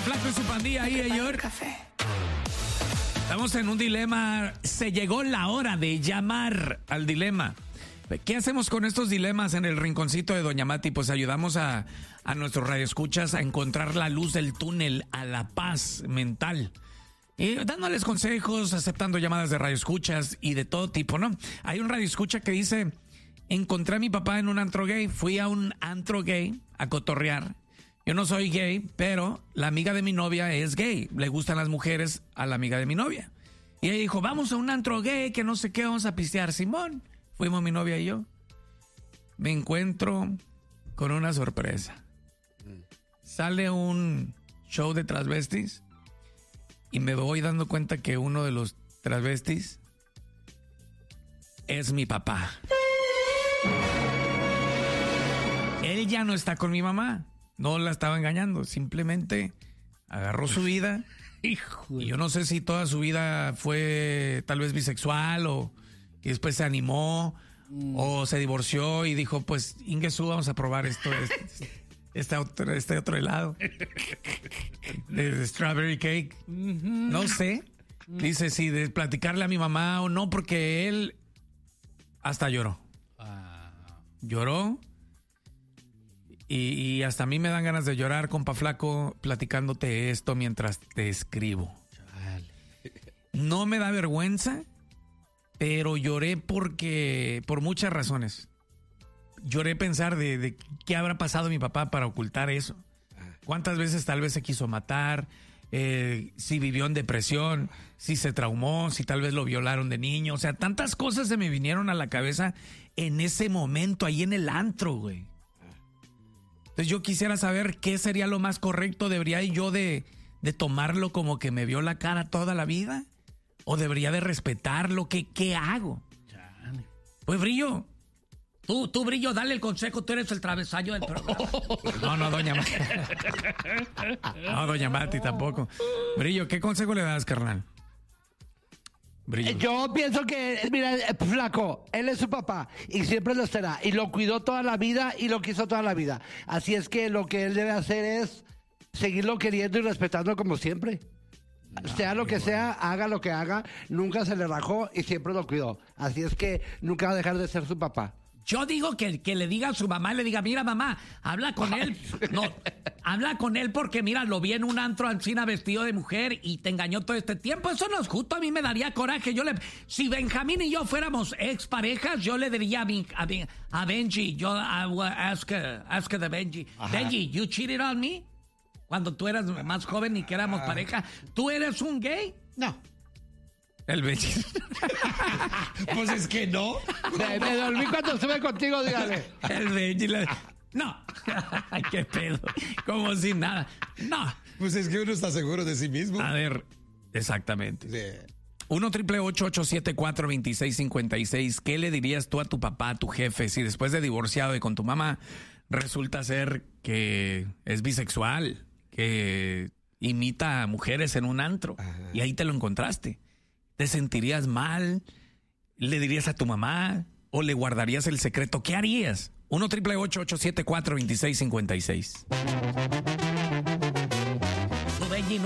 Flaco y su pandilla ahí, señor. Estamos en un dilema. Se llegó la hora de llamar al dilema. ¿Qué hacemos con estos dilemas en el rinconcito de Doña Mati? Pues ayudamos a nuestros radioescuchas a encontrar la luz del túnel, a la paz mental. Y dándoles consejos, aceptando llamadas de radioescuchas y de todo tipo, ¿no? Hay un radioescucha que dice: encontré a mi papá en un antro gay. Fui a un antro gay a cotorrear. Yo no soy gay, pero la amiga de mi novia es gay. Le gustan las mujeres a la amiga de mi novia. Y ella dijo: vamos a un antro gay, que no sé qué, vamos a pistear. Simón. Fuimos mi novia y yo. Me encuentro con una sorpresa. Sale un show de transvestis y me voy dando cuenta que uno de los transvestis es mi papá. Él ya no está con mi mamá. No la estaba engañando. Simplemente agarró su vida. Y yo no sé si toda su vida fue tal vez bisexual o... y después se animó o se divorció y dijo: pues, Ingesu, vamos a probar esto, este otro helado de strawberry cake. No sé. Dice si de platicarle a mi mamá o no, porque él hasta lloró. Lloró. Y hasta a mí me dan ganas de llorar, compa Flaco, platicándote esto mientras te escribo. No me da vergüenza, pero lloré por muchas razones. Lloré pensar de qué habrá pasado mi papá para ocultar eso. ¿Cuántas veces tal vez se quiso matar? Si vivió en depresión, si se traumó, si tal vez lo violaron de niño. O sea, tantas cosas se me vinieron a la cabeza en ese momento, ahí en el antro, güey. Entonces yo quisiera saber qué sería lo más correcto. ¿Debería yo de tomarlo como que me vio la cara toda la vida? ¿O debería de respetarlo? ¿Qué hago? Pues, Brillo, tú, Brillo, dale el consejo. Tú eres el travesaño del programa. No, Doña Mati. No, Doña Mati tampoco. Brillo, ¿qué consejo le das, carnal? Brillo. Yo pienso que, mira, Flaco, él es su papá y siempre lo será. Y lo cuidó toda la vida y lo quiso toda la vida. Así es que lo que él debe hacer es seguirlo queriendo y respetando como siempre. Sea lo que sea, haga lo que haga, nunca se le rajó y siempre lo cuidó. Así es que nunca va a dejar de ser su papá. Yo digo que le diga a su mamá, le diga: mira, mamá, habla con él. No, habla con él porque, mira, lo vi en un antro ancina vestido de mujer y te engañó todo este tiempo. Eso no es justo, a mí me daría coraje. Si Benjamín y yo fuéramos exparejas, yo le diría a Benji, yo I will ask the Benji. Ajá. Benji, you cheated on me? Cuando tú eras más joven y que éramos pareja. ¿Tú eres un gay? No. El Benji. Pues es que no. Me dormí cuando estuve contigo, dígale. El Benji. No. Ay, qué pedo. Como si nada. No. Pues es que uno está seguro de sí mismo. A ver, exactamente. Sí. 1-888-874-2656. ¿Qué le dirías tú a tu papá, a tu jefe, si después de divorciado y con tu mamá resulta ser que es bisexual, que imita a mujeres en un antro? Ajá. Y ahí te lo encontraste? ¿Te sentirías mal? ¿Le dirías a tu mamá? ¿O le guardarías el secreto? ¿Qué harías? 1-888-874-2656. ¿Tú, Benji,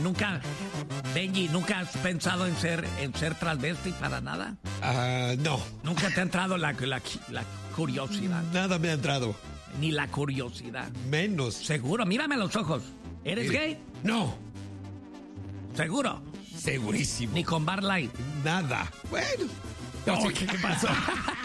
nunca has pensado en ser transvesti para nada? No. ¿Nunca te ha entrado la curiosidad? Nada me ha entrado. Ni la curiosidad. Menos. ¿Seguro? Mírame a los ojos. ¿Eres gay? No. ¿Seguro? Segurísimo. Ni con Bar Light. Nada. Bueno. No, ¿qué pasó?